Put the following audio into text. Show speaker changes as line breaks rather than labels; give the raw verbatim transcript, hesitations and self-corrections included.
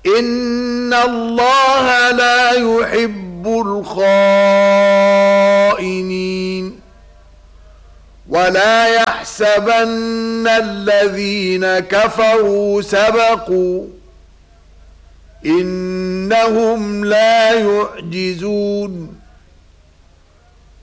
إن الله لا يحب الخائنين ولا يحسبن الذين كفروا سبقوا إنهم لا يعجزون